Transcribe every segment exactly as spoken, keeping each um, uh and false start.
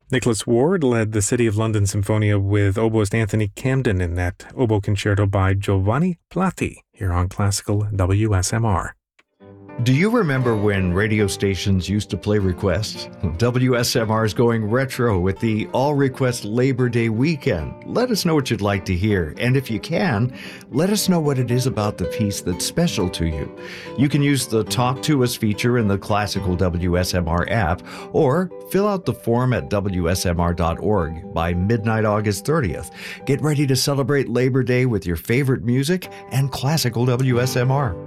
Nicholas Ward led the City of London Symphonia with oboist Anthony Camden in that oboe concerto by Giovanni Platti here on Classical W S M R. Do you remember when radio stations used to play requests? W S M R is going retro with the All Request Labor Day weekend. Let us know what you'd like to hear, and if you can, let us know what it is about the piece that's special to you. You can use the Talk to Us feature in the Classical W S M R app, or fill out the form at W S M R dot org by midnight August thirtieth. Get ready to celebrate Labor Day with your favorite music and Classical W S M R.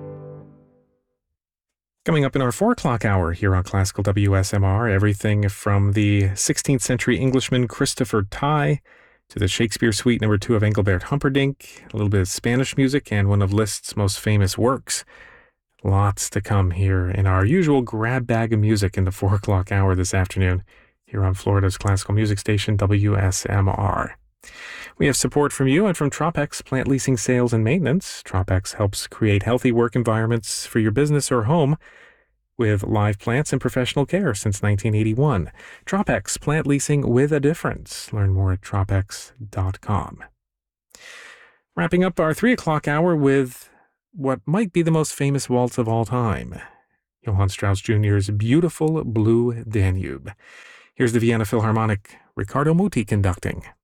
Coming up in our four o'clock hour here on Classical W S M R, everything from the sixteenth century Englishman Christopher Tye to the Shakespeare Suite number two of Engelbert Humperdinck, a little bit of Spanish music, and one of Liszt's most famous works. Lots to come here in our usual grab bag of music in the four o'clock hour this afternoon here on Florida's classical music station, W S M R. We have support from you and from Tropex Plant Leasing Sales and Maintenance. Tropex helps create healthy work environments for your business or home with live plants and professional care since nineteen eighty-one. Tropex Plant Leasing with a difference. Learn more at tropex dot com. Wrapping up our three o'clock hour with what might be the most famous waltz of all time, Johann Strauss Junior's Beautiful Blue Danube. Here's the Vienna Philharmonic, Riccardo Muti conducting.